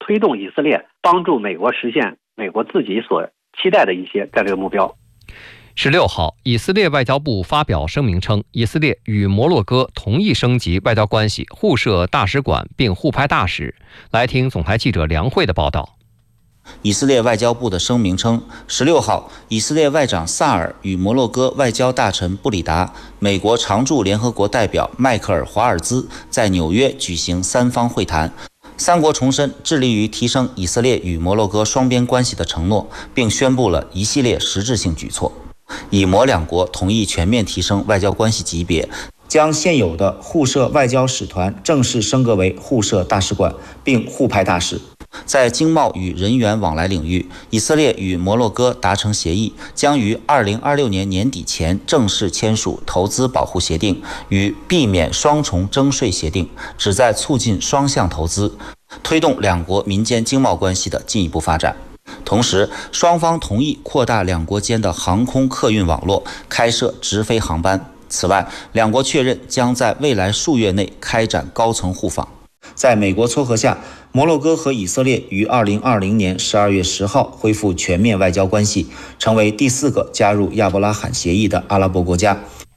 推动以色列帮助美国实现美国自己所期待的一些战略目标。 16号，以色列外交部发表声明称，以色列与摩洛哥同意升级外交关系，互设大使馆并互派大使。来听总台记者梁慧的报道。 以色列外交部的声明称，16号，以色列外长萨尔与摩洛哥外交大臣布里达、美国常驻联合国代表迈克尔·华尔兹在纽约举行三方会谈。三国重申致力于提升以色列与摩洛哥双边关系的承诺，并宣布了一系列实质性举措。以摩两国同意全面提升外交关系级别，将现有的互设外交使团正式升格为互设大使馆，并互派大使。在经贸与人员往来领域，以色列与摩洛哥达成协议，将于2026年年底前正式签署投资保护协定与避免双重征税协定，旨在促进双向投资，推动两国民间经贸关系的进一步发展。同时，双方同意扩大两国间的航空客运网络，开设直飞航班。此外，两国确认将在未来数月内开展高层互访。在美国撮合下，摩洛哥和以色列于2020年12月10号恢复全面外交关系，成为第4个加入亚伯拉罕协议的阿拉伯国家。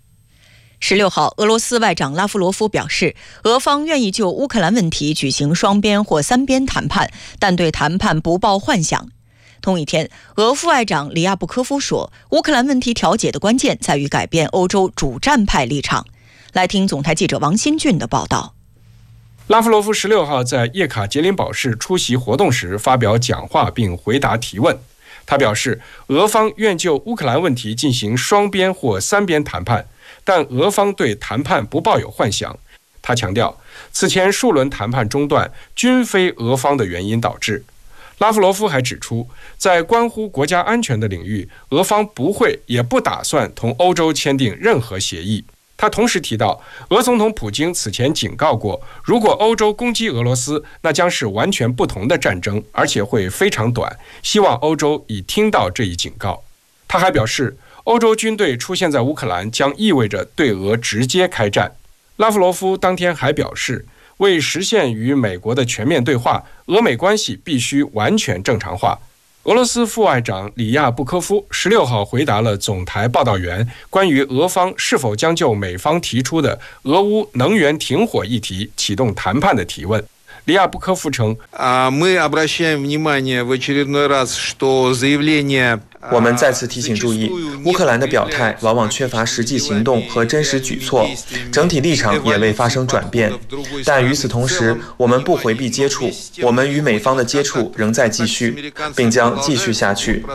16号，俄罗斯外长拉夫罗夫表示，俄方愿意就乌克兰问题举行双边或三边谈判，但对谈判不抱幻想。同一天，俄副外长里亚布科夫说，乌克兰问题调解的关键在于改变欧洲主战派立场。来听总台记者王新俊的报道。 拉夫罗夫16号在叶卡捷琳堡市出席活动时发表讲话并回答提问。他表示，俄方愿就乌克兰问题进行双边或三边谈判，但俄方对谈判不抱有幻想。他强调，此前数轮谈判中断均非俄方的原因导致。拉夫罗夫还指出，在关乎国家安全的领域，俄方不会也不打算同欧洲签订任何协议。他同时提到，俄总统普京此前警告过，如果欧洲攻击俄罗斯，那将是完全不同的战争，而且会非常短，希望欧洲已听到这一警告。他还表示，欧洲军队出现在乌克兰将意味着对俄直接开战。拉夫罗夫当天还表示，为实现与美国的全面对话，俄美关系必须完全正常化。俄罗斯副外长里亚布科夫16号回答了总台报道员关于俄方是否将就美方提出的俄乌能源停火议题启动谈判的提问。里亚布科夫称， 我们再次提醒注意，乌克兰的表态往往缺乏实际行动和真实举措，整体立场也未发生转变。但与此同时，我们不回避接触，我们与美方的接触仍在继续，并将继续下去。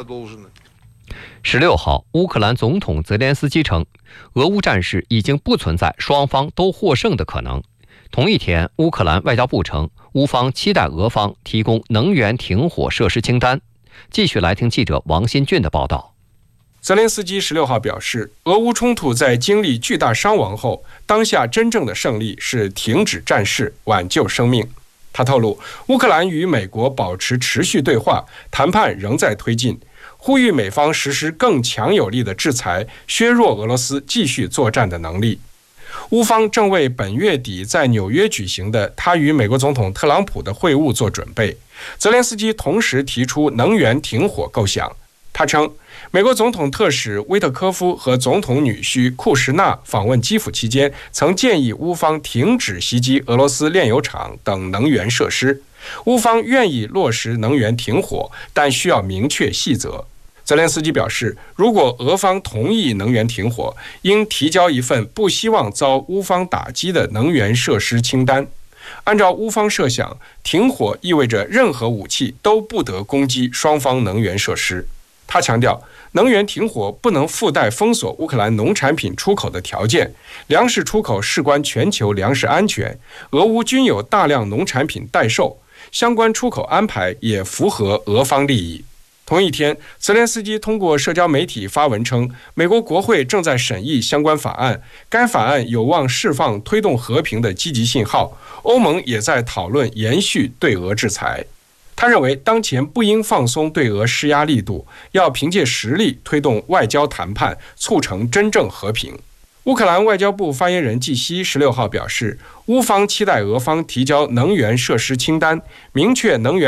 16号，乌克兰总统泽连斯基称，俄乌战事已经不存在双方都获胜的可能。同一天，乌克兰外交部称，乌方期待俄方提供能源停火设施清单。继续来听记者王新俊的报道。 泽连斯基16号表示，俄乌冲突在经历巨大伤亡后，当下真正的胜利是停止战事，挽救生命。他透露，乌克兰与美国保持持续对话，谈判仍在推进，呼吁美方实施更强有力的制裁，削弱俄罗斯继续作战的能力。乌方正为本月底在纽约举行的他与美国总统特朗普的会晤做准备。泽连斯基同时提出能源停火构想。他称，美国总统特使威特科夫和总统女婿库什纳访问基辅期间，曾建议乌方停止袭击俄罗斯炼油厂等能源设施。乌方愿意落实能源停火，但需要明确细则。泽连斯基表示，如果俄方同意能源停火，应提交一份不希望遭乌方打击的能源设施清单。按照乌方设想，停火意味着任何武器都不得攻击双方能源设施。他强调，能源停火不能附带封锁乌克兰农产品出口的条件，粮食出口事关全球粮食安全，俄乌均有大量农产品待售，相关出口安排也符合俄方利益。同一天，泽连斯基通过社交媒体发文称，美国国会正在审议相关法案，该法案有望释放推动和平的积极信号。欧盟也在讨论延续对俄制裁。他认为，当前不应放松对俄施压力度，要凭借实力推动外交谈判，促成真正和平。乌克兰外交部发言人季希16号表示，乌方期待俄方提交能源设施清单，明确能源